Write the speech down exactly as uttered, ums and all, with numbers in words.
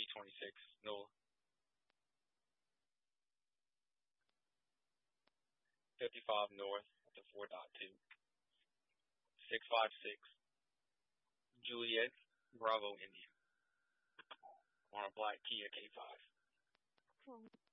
twenty-six, Nola. fifty-five North to four point two. six five six, Juliet, Bravo, India. On a black Kia K five.